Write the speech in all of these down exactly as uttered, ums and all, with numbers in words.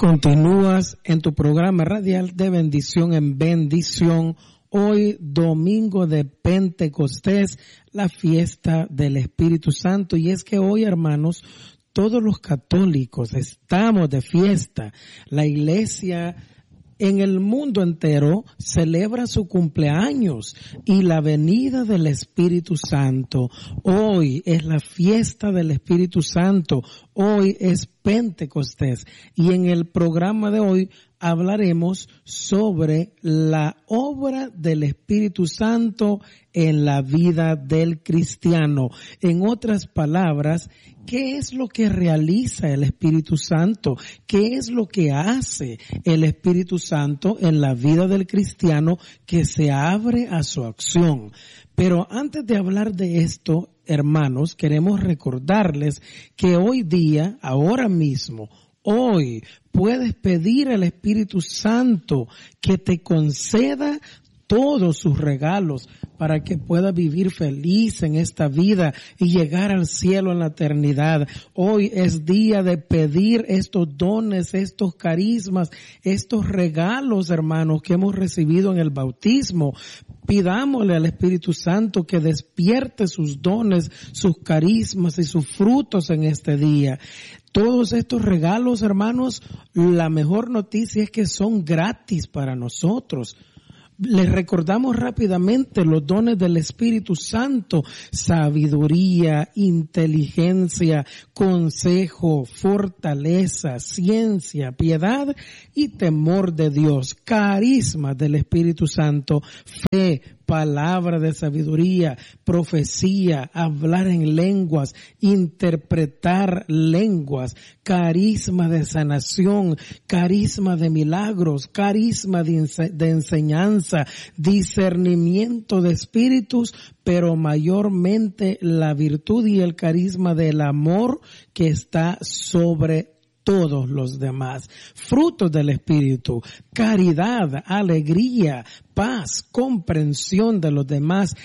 Continúas en tu programa radial de bendición en bendición. Hoy, domingo de Pentecostés, la fiesta del Espíritu Santo. Y es que hoy, hermanos, todos los católicos estamos de fiesta. La iglesia en el mundo entero celebra su cumpleaños y la venida del Espíritu Santo. Hoy es la fiesta del Espíritu Santo. Hoy es Pentecostés. Y en el programa de hoy hablaremos sobre la obra del Espíritu Santo en la vida del cristiano. En otras palabras, ¿qué es lo que realiza el Espíritu Santo? ¿Qué es lo que hace el Espíritu Santo en la vida del cristiano que se abre a su acción? Pero antes de hablar de esto, hermanos, queremos recordarles que hoy día, ahora mismo, hoy puedes pedir al Espíritu Santo que te conceda todos sus regalos para que puedas vivir feliz en esta vida y llegar al cielo en la eternidad. Hoy es día de pedir estos dones, estos carismas, estos regalos, hermanos, que hemos recibido en el bautismo. Pidámosle al Espíritu Santo que despierte sus dones, sus carismas y sus frutos en este día. Todos estos regalos, hermanos, la mejor noticia es que son gratis para nosotros. Les recordamos rápidamente los dones del Espíritu Santo: sabiduría, inteligencia, consejo, fortaleza, ciencia, piedad y temor de Dios. Carismas del Espíritu Santo: fe, palabra de sabiduría, profecía, hablar en lenguas, interpretar lenguas, carisma de sanación, carisma de milagros, carisma de, ense- de enseñanza, discernimiento de espíritus, pero mayormente la virtud y el carisma del amor que está sobre todos los demás. Frutos del Espíritu: caridad, alegría, paz, comprensión de los demás,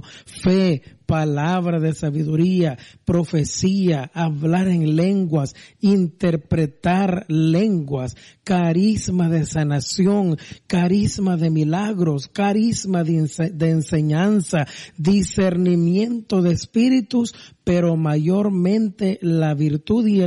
fe, palabra de sabiduría, profecía, hablar en lenguas, interpretar lenguas, carisma de sanación, carisma de milagros, carisma de, ense- de enseñanza, discernimiento de espíritus, pero mayormente la virtud y el